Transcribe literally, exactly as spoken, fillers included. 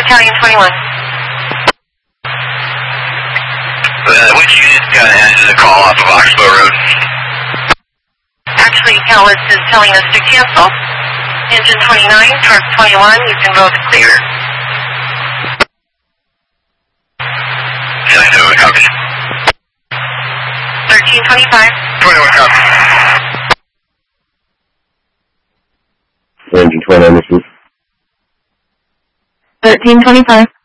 Italian twenty-one. Uh, which unit got added to the call off of Oxbow Road? Actually, Callis is telling us to cancel. Engine twenty-nine, truck twenty-one, you can vote clear. nine oh, copy. thirteen twenty-five. twenty-one, copy. Engine twenty-nine, this is thirteen twenty-five.